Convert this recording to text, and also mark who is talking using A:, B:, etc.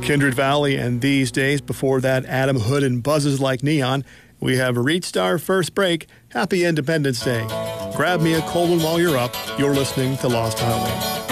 A: Kindred Valley and These Days. Before that, Adam Hood and Buzzes Like Neon. We have reached our first break. Happy Independence Day. Grab me a cold one while you're up. You're listening to Lost Highway.